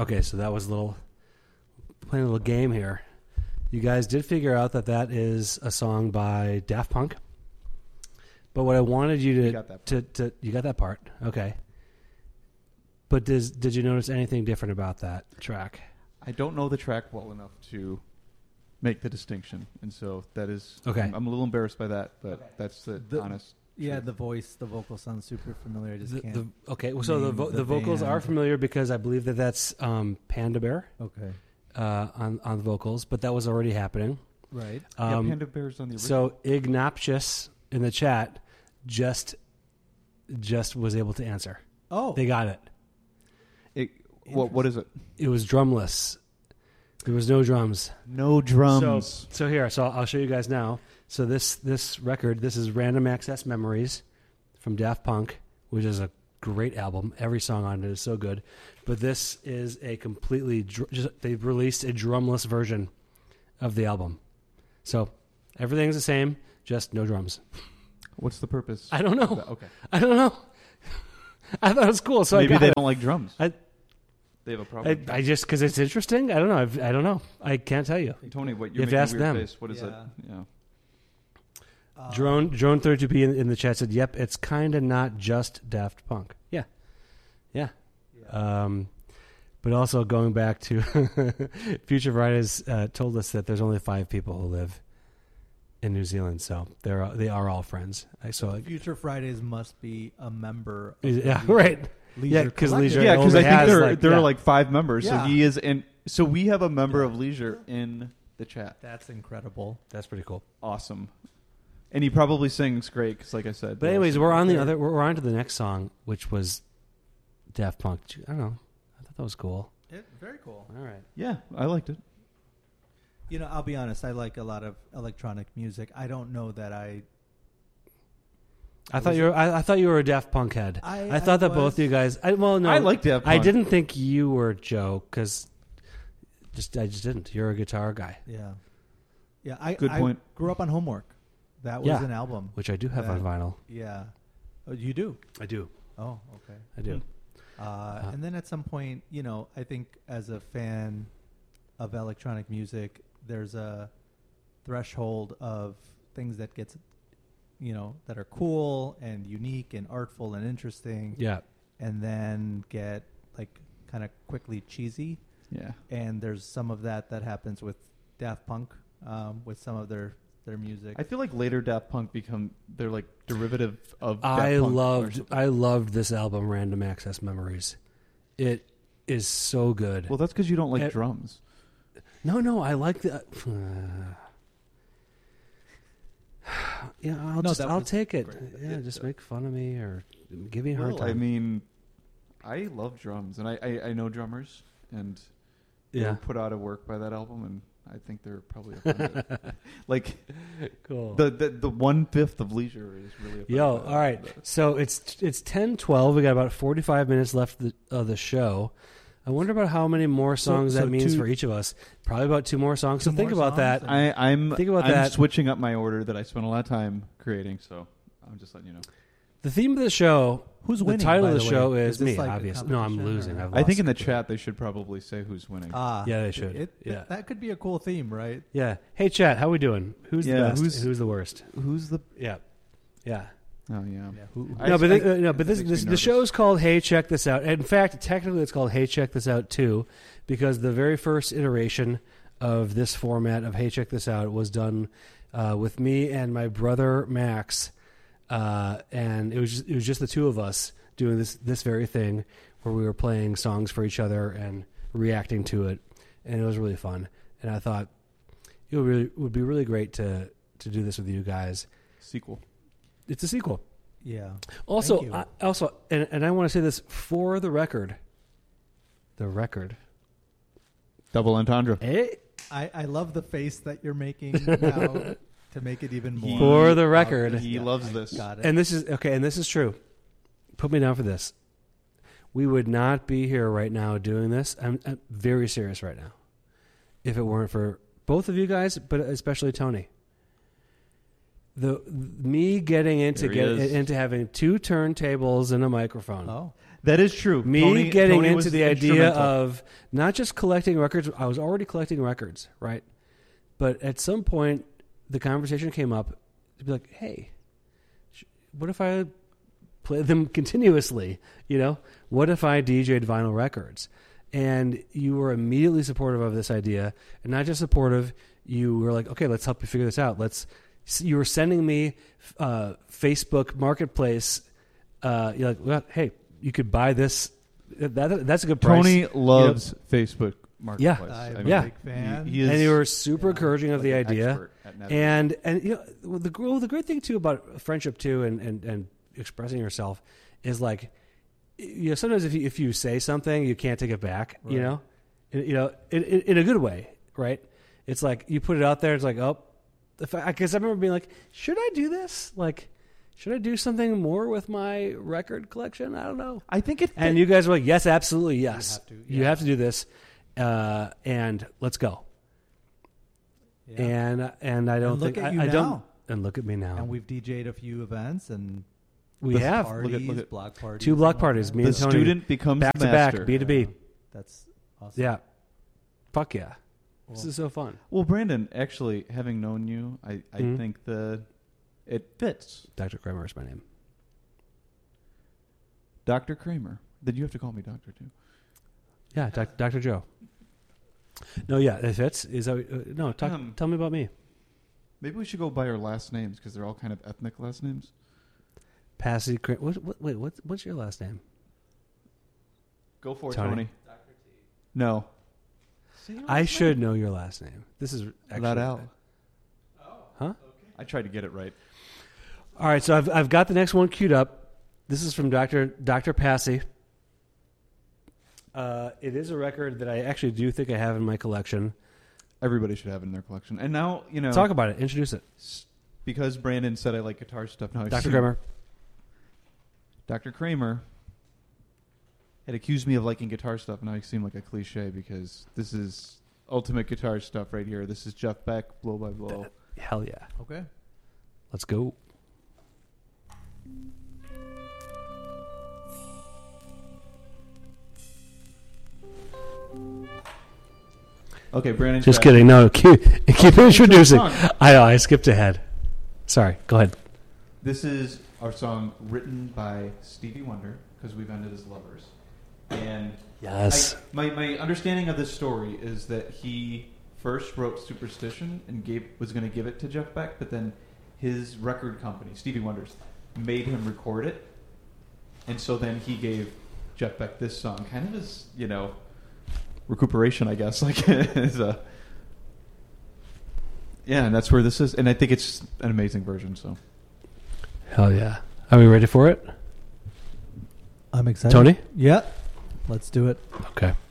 Okay, so that was playing a little game here. You guys did figure out that is a song by Daft Punk. But what I wanted you You got that part. you got that part. Okay. But did you notice anything different about that track? I don't know the track well enough to make the distinction, and so that is Okay. I'm a little embarrassed by that, but that's the honest. Yeah, truth. the vocal sounds super familiar. I just can't. Okay, well, so name the vocals band. are familiar because I believe that's Panda Bear Okay, on the vocals, but that was already happening. right. Yeah, Panda Bear's on the original. So Ignatius in the chat just was able to answer. Oh, They got it. What is it? It was drumless. There was no drums. No drums. So here, I'll show you guys now. So this record, this is Random Access Memories from Daft Punk, which is a great album. Every song on it is so good. But this is a completely they've released a drumless version of the album. So everything's the same, just no drums. What's the purpose? I don't know. Okay. I don't know. I thought it was cool. So Maybe I got they it. don't like drums. They have a problem. I just because it's interesting. I don't know. I don't know. I can't tell you. Tony, what You you're have to making a ask weird them. face. What is it? Yeah. Yeah. Drone 32B in the chat said, "Yep, it's kind of not just Daft Punk." Yeah. But also going back to Future Fridays told us that there's only 5 people who live in New Zealand, so they are all friends. Future Fridays must be a member. Of Yeah, the right. Leisure Yeah, 'cause Collective. Leisure Yeah, because I only think has, there yeah. are like 5 members. Yeah. So he is in. So we have a member of Leisure in the chat. That's incredible. That's pretty cool. Awesome. And he probably sings great because, like I said. But anyways, we're on to the next song, which was Daft Punk. I don't know. I thought that was cool. Very cool. All right. Yeah, I liked it. You know, I'll be honest. I like a lot of electronic music. I don't know that I thought you were a Daft Punk head. I thought that both was. you guys. I like Daft I Punk. didn't think you were Joe because I just didn't. You're a guitar guy, Yeah. Good point. I grew up on Homework. That was Yeah. an album. which I do have on vinyl. Yeah. Oh, you do? I do. Oh, okay. I do. And then at some point, you know, I think as a fan of electronic music, there's a threshold of things that gets, you know, that are cool and unique and artful and interesting. Yeah. And then get like kind of quickly cheesy. Yeah. And there's some of that happens with Daft Punk, with some of their music. I feel like later Daft Punk they're like derivative of Daft I Punk or loved something. this album, Random Access Memories. It is so good. Well, that's because you don't like drums. No, I like the. Yeah, I'll take it. great. Yeah, just make fun of me or give me a hard Well, time. I mean, I love drums, and I know drummers, and they were put out of work by that album, and I think they're probably offended. Like, cool. the 1/5 of Leisure is really offended. Yo, by that. all right. So it's 10:12. We got about 45 minutes left of the show. I wonder about how many more songs So that means 2 for each of us. Probably about 2 more songs. So Two think more about songs? that. I'm Think about I'm that. switching up my order that I spent a lot of time creating, so I'm just letting you know. The theme of the show. Who's winning? The title by of the way? show is this me. like a Obviously, no, I'm competition, losing. or- I've I think lost. in the chat they should probably say who's winning. Yeah, they should. Yeah. That could be a cool theme, right? Yeah. Hey, chat. How we doing? Who's the Yeah, best? Who's the worst? Who's the? Yeah. Yeah. Oh yeah. The show's called Hey Check This Out. In fact, technically it's called Hey Check This Out 2 because the very first iteration of this format of Hey Check This Out was done with me and my brother Max, and it was just the two of us doing this very thing where we were playing songs for each other and reacting to it, and it was really fun. And I thought it would be really great to do this with you guys. Sequel. It's a sequel. Yeah. Also, Thank you. and I want to say this for the record. The record. Double entendre. Hey, I love the face that you're making now to make it even more. For the record. He loves this. Got it. and this is okay. And this is true. Put me down for this. We would not be here right now doing this. I'm very serious right now. If it weren't for both of you guys, but especially Tony. me getting into having 2 turntables and a microphone. Oh, that is true. Me getting into the idea of not just collecting records. I was already collecting records, right? But at some point, the conversation came up to be like, hey, what if I play them continuously? What if I DJ'd vinyl records? And you were immediately supportive of this idea, and not just supportive. You were like, okay, let's help you figure this out. You were sending me Facebook Marketplace. You're like, well, hey, you could buy this. That's a good price. Tony loves Facebook Marketplace. I'm a big fan. He is, and you were super encouraging of the idea. And the great thing too about friendship too, and expressing yourself is like, sometimes if you say something, you can't take it back. Right. In a good way, right? It's like you put it out there. It's like, oh, because I remember being like, should I do this? Like, should I do something more with my record collection? I don't know. I think it. And you guys were like, yes, absolutely, yes. You have to do this, and let's go. Yeah. And I don't think I don't. And look at me now. And we've DJ'd a few events, and we have parties, look at block parties, 2 block parties. Me and Tony, student becomes back to back, B2B. That's awesome. Yeah, fuck yeah. This is so fun. Well, Brandon, actually, having known you, I think it fits. Dr. Kramer is my name. Dr. Kramer. Then you have to call me Doctor too. Yeah, Dr. Joe. No, yeah, it fits. Tell me about me. Maybe we should go by our last names because they're all kind of ethnic last names. Passy. What's your last name? Go for it, Tony. Dr. T. No. I should know your last name. This is actually Ladell. Huh? Okay. I tried to get it right. All right, so I've got the next one queued up. This is from Dr. Passy. It is a record that I actually do think I have in my collection. Everybody should have it in their collection. And now, talk about it. Introduce it. Because Brandon said I like guitar stuff. Now Dr. Kramer. Dr. Kramer had accused me of liking guitar stuff. Now I seem like a cliche because this is ultimate guitar stuff right here. This is Jeff Beck, Blow by Blow. Hell yeah. Okay. Let's go. Okay, Brandon. Just kidding. No, keep introducing. I know, I skipped ahead. Sorry, go ahead. This is our song written by Stevie Wonder because we've ended as lovers. And yes, my understanding of this story is that he first wrote Superstition and was going to give it to Jeff Beck, but then his record company, Stevie Wonder's, made him record it, and so then he gave Jeff Beck this song, kind of as recuperation, I guess. And that's where this is, and I think it's an amazing version. So, hell yeah! Are we ready for it? I'm excited. Tony? Yeah. Let's do it. Okay.